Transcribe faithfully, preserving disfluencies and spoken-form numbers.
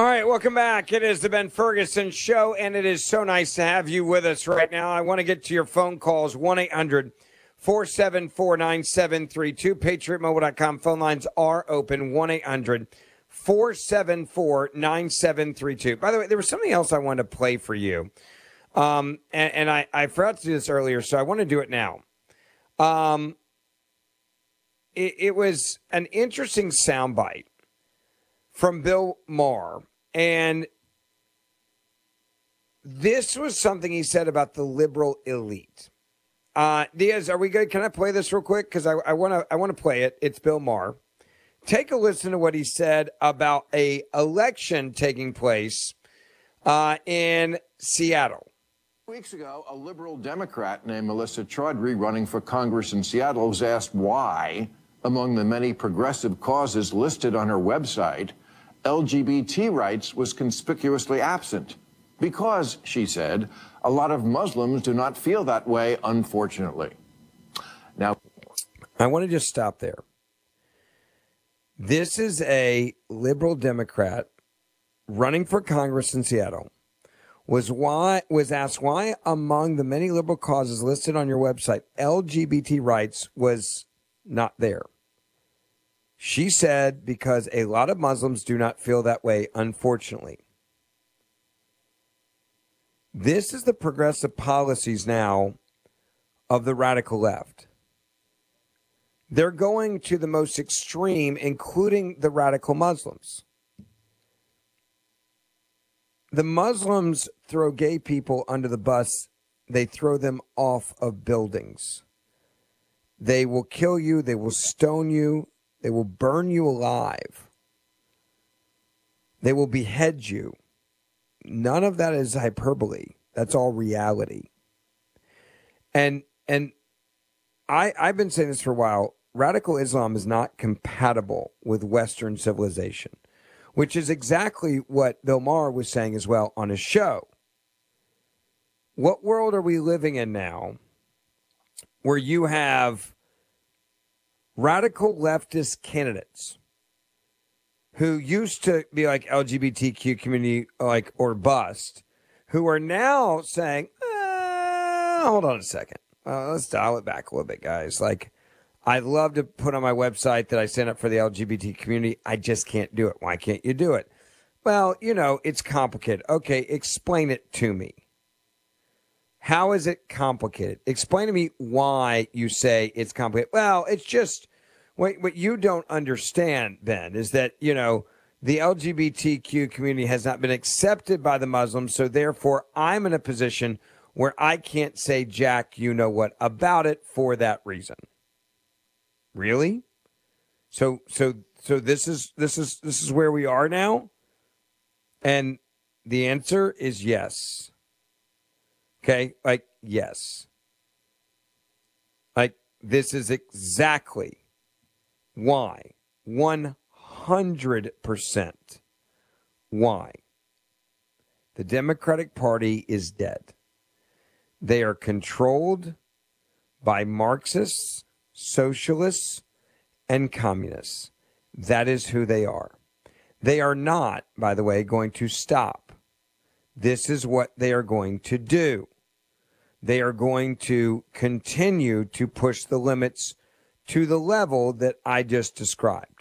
All right, welcome back. It is the Ben Ferguson Show, and it is so nice to have you with us right now. I want to get to your phone calls, one eight hundred four seven four nine seven three two. Patriot Mobile dot com phone lines are open, one eight hundred four seven four nine seven three two. By the way, there was something else I wanted to play for you, um, and, and I, I forgot to do this earlier, so I want to do it now. Um, it, it was an interesting soundbite from Bill Maher, and this was something he said about the liberal elite. Uh, Diaz, are we good? Can I play this real quick? Because I want to I want to play it. It's Bill Maher. Take a listen to what he said about a election taking place uh, in Seattle. Weeks ago, a liberal Democrat named Melissa Chaudhry, running for Congress in Seattle, was asked why, among the many progressive causes listed on her website, L G B T rights was conspicuously absent. Because, she said, a lot of Muslims do not feel that way, unfortunately. Now, I want to just stop there. This is a liberal Democrat running for Congress in Seattle. Was why was asked why among the many liberal causes listed on your website, L G B T rights was not there. She said, because a lot of Muslims do not feel that way, unfortunately. This is the progressive policies now of the radical left. They're going to the most extreme, including the radical Muslims. The Muslims throw gay people under the bus. They throw them off of buildings. They will kill you. They will stone you. They will burn you alive. They will behead you. None of that is hyperbole. That's all reality. And and I I've been saying this for a while. Radical Islam is not compatible with Western civilization, which is exactly what Bill Maher was saying as well on his show. What world are we living in now where you have radical leftist candidates who used to be like L G B T Q community, like, or bust, who are now saying, uh, hold on a second. Uh, let's dial it back a little bit, guys. Like, I'd love to put on my website that I stand up for the L G B T community. I just can't do it. Why can't you do it? Well, you know, it's complicated. Okay, explain it to me. How is it complicated? Explain to me why you say it's complicated. Well, it's just what, what you don't understand, Ben, is that, you know, the L G B T Q community has not been accepted by the Muslims, so therefore I'm in a position where I can't say jack you know what about it for that reason. Really? So so so this is this is this is where we are now? And the answer is yes. Okay, like, yes. Like, this is exactly why, one hundred percent why the Democratic Party is dead. They are controlled by Marxists, socialists, and communists. That is who they are. They are not, by the way, going to stop. This is what they are going to do. They are going to continue to push the limits to the level that I just described.